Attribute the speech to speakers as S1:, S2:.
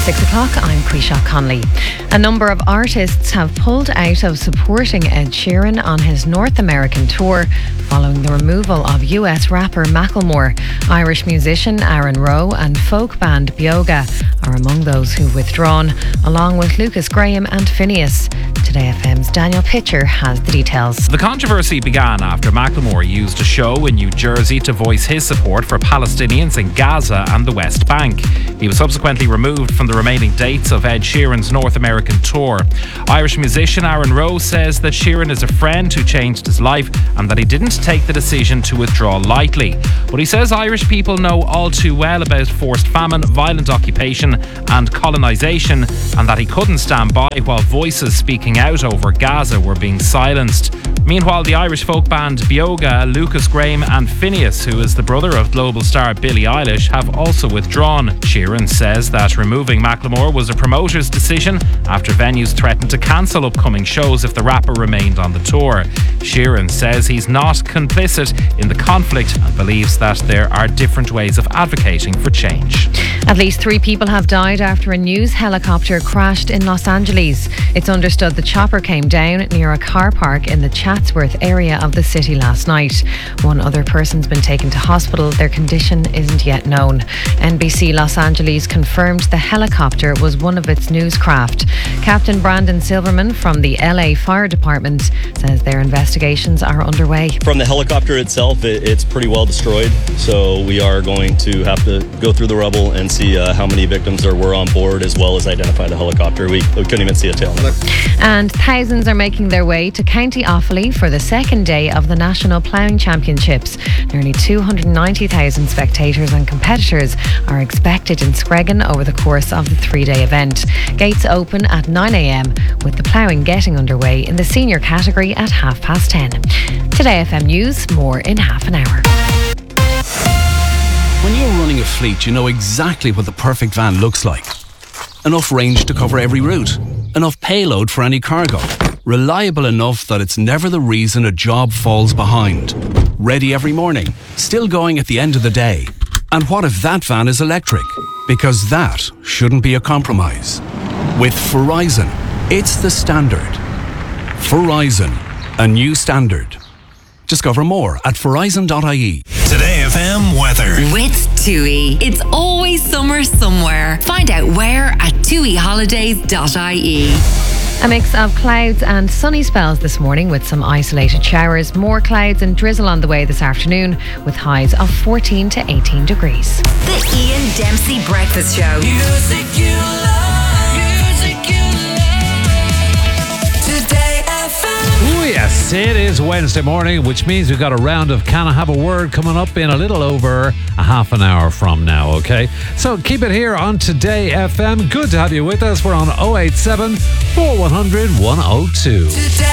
S1: 6 o'clock, I'm Quisha Conley. A number of artists have pulled out of supporting Ed Sheeran on his North American tour following the removal of US rapper Macklemore. Irish musician Aaron Rowe and folk band Bioga are among those who've withdrawn, along with Lucas Graham and Phineas. Today FM's Daniel Pitcher has the details.
S2: The controversy began after Macklemore used a show in New Jersey to voice his support for Palestinians in Gaza and the West Bank. He was subsequently removed from the remaining dates of Ed Sheeran's North American tour. Irish musician Aaron Rowe says that Sheeran is a friend who changed his life and that he didn't take the decision to withdraw lightly. But he says Irish people know all too well about forced famine, violent occupation and colonisation, and that he couldn't stand by while voices speaking out over Gaza were being silenced. Meanwhile, the Irish folk band Bioga, Lucas Graham and Phineas, who is the brother of global star Billie Eilish, have also withdrawn. Sheeran says that removing Macklemore was a promoter's decision after venues threatened to cancel upcoming shows if the rapper remained on the tour. Sheeran says he's not complicit in the conflict and believes that there are different ways of advocating for change.
S1: At least 3 people have died after a news helicopter crashed in Los Angeles. It's understood the chopper came down near a car park in the Chatsworth area of the city last night. One other person's been taken to hospital. Their condition isn't yet known. NBC Los Angeles confirmed the helicopter was one of its newscraft. Captain Brandon Silverman from the LA Fire Department says their investigations are underway.
S3: From the helicopter itself, it's pretty well destroyed. So we are going to have to go through the rubble and see how many victims there were on board, as well as identify the helicopter. We couldn't even see a tail.
S1: And thousands are making their way to County Offaly for the second day of the National Ploughing Championships. Nearly 290,000 spectators and competitors are expected in Screggan over the course of the 3-day event. Gates open at 9 a.m, with the ploughing getting underway in the senior category at 10:30. Today FM News, more in half an hour.
S4: When you're running a fleet, you know exactly what the perfect van looks like. Enough range to cover every route. Enough payload for any cargo. Reliable enough that it's never the reason a job falls behind. Ready every morning. Still going at the end of the day. And what if that van is electric? Because that shouldn't be a compromise. With Verizon, it's the standard. Verizon, a new standard. Discover more at verizon.ie.
S5: Today FM weather.
S6: With TUI. It's always summer somewhere. Find out where at tuiholidays.ie.
S1: A mix of clouds and sunny spells this morning with some isolated showers. More clouds and drizzle on the way this afternoon with highs of 14 to 18 degrees.
S6: The Ian Dempsey Breakfast Show.
S5: Music you love. Music you love. Today FM.
S7: Oh yes, it is Wednesday morning, which means we've got a round of Can I Have a Word coming up in a little over a half an hour from now, okay? So keep it here on Today FM. Good to have you with us. We're on 087 4100 102.
S5: Today